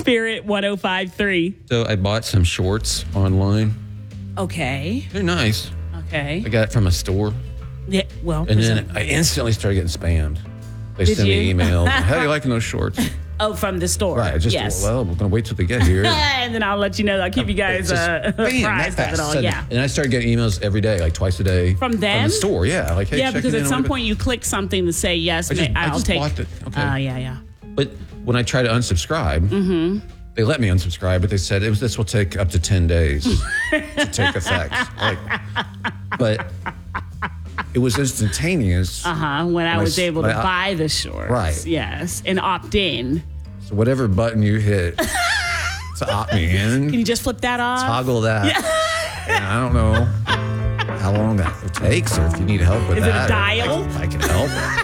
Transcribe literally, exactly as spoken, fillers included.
Spirit one oh five point three. So I bought some shorts online. Okay. They're nice. Okay. I got it from a store. Yeah, well, And there's then a- I instantly started getting spammed. They Did send me you? emails. How are you liking those shorts? oh, from the store. Right. I just, yes. well, we're going to wait till they get here. And then I'll let you know. I'll keep you guys Just, uh, bam, that apprised of fast. it all. Sudden. Yeah. And I started getting emails every day, like twice a day. From them? From the store, yeah. Like, hey, Yeah, check because in at on some it. point you click something to say yes. I just- ma- I I'll just take. blocked it. Okay. Uh, yeah, yeah. But when I try to unsubscribe, Mm-hmm. they let me unsubscribe, but they said it was, this will take up to ten days to take effect. Like, but it was instantaneous. Uh huh. When I When I was s- able when to I- buy the shorts. Right. Yes, and opt in. So whatever button you hit to opt me in, Can you just flip that off? toggle that. And I don't know how long that takes or if you need help with Is it a that. or dial? I can, I can help.